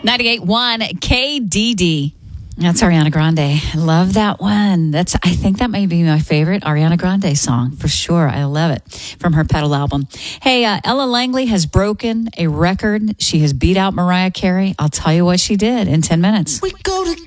98.1 KDD. That's Ariana Grande. I love that one. I think that may be my favorite Ariana Grande song for sure. I love it from her Pedal album. Hey, Ella Langley has broken a record. She has beat out Mariah Carey. I'll tell you what she did in 10 minutes. We go to